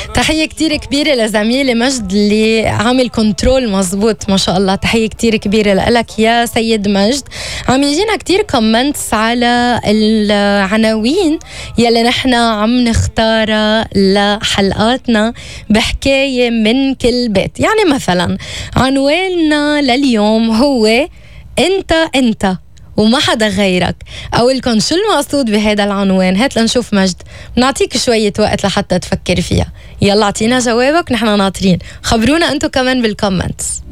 تحية كتير كبيرة لزميلي مجد اللي عامل كنترول مزبوط ما شاء الله. تحية كتير كبيرة لك يا سيد مجد. عم يجينا كتير كومنتس على العناوين يلي نحن عم نختارها لحلقاتنا بحكاية من كل بيت. يعني مثلا عنواننا لليوم هو انت وما حدا غيرك. أقولكم شو المقصود بهذا العنوان؟ هات لنشوف مجد، بنعطيك شوية وقت لحتى تفكر فيها. يلا اعطينا جوابك، نحن ناطرين. خبرونا انتو كمان بالكومنتس.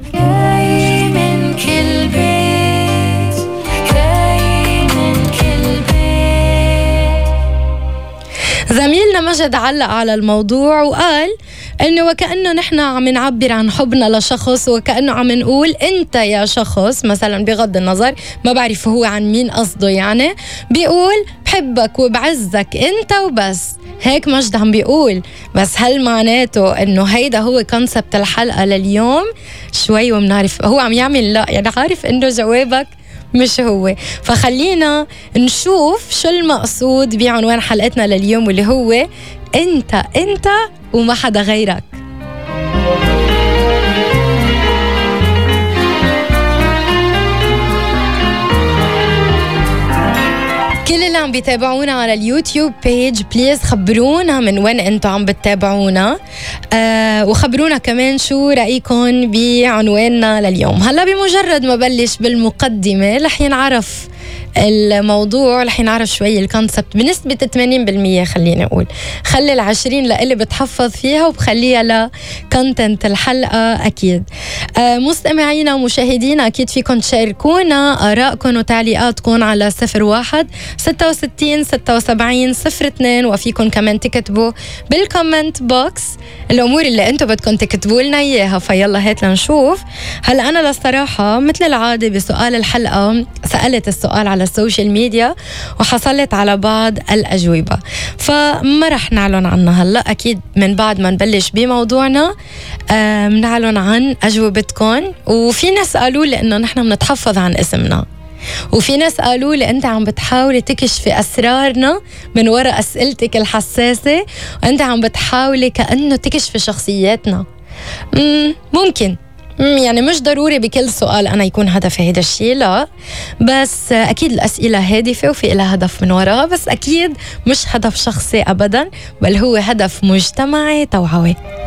من كل بيت من كل بيت. زميلنا مجد علق على الموضوع وقال انه وكأنه نحن عم نعبر عن حبنا لشخص، وكأنه عم نقول انت يا شخص مثلا، بغض النظر ما بعرف هو عن مين قصده، يعني بيقول بحبك وبعزك انت وبس. هيك مجد عم بيقول. بس هل معناته انه هيدا هو كونسبت الحلقة لليوم؟ شوي ومنعرف هو عم يعمل لا، يعني عارف انه جوابك مش هو. فخلينا نشوف شو المقصود بعنوان حلقتنا لليوم، واللي هو انت وما حدا غيرك. كل اللي عم بيتابعونا على اليوتيوب بيج بليز خبرونا من وين انتم عم بتتابعونا، وخبرونا كمان شو رأيكم بعنواننا لليوم. هلا بمجرد ما بلش بالمقدمة رح ينعرف الموضوع، رح ينعرف شوي الكونسبت بنسبة 80%. خليني أقول خلي 20 لإلي بتحفظ فيها وبخليها لكونتنت الحلقة أكيد. مستمعينا ومشاهدينا أكيد فيكم تشاركونا آرائكم وتعليقاتكم على 01 66 76 02، وفيكم كمان تكتبوا بالكومنت بوكس الأمور اللي أنتم بدكم تكتبوا لنا إياها. فيلا هات لنشوف. هلا أنا للصراحة مثل العادة بسؤال الحلقة سألت السؤال على السوشيال ميديا وحصلت على بعض الأجوبة، فما رح نعلن عنها هلا. أكيد من بعد ما نبلش بموضوعنا بنعلن عن أجوبتكم. وفي ناس قالوا لي إنه نحن بنتحفظ عن اسمنا، وفي ناس قالوا لي أنت عم بتحاولي تكشفي أسرارنا من وراء أسئلتك الحساسة، وأنت عم بتحاولي كأنه تكشفي شخصياتنا. ممكن يعني مش ضروري بكل سؤال أنا يكون هدفي هيدا الشيء، لا، بس أكيد الأسئلة هادفة وفي لها هدف من وراها، بس أكيد مش هدف شخصي أبدا، بل هو هدف مجتمعي توعوي.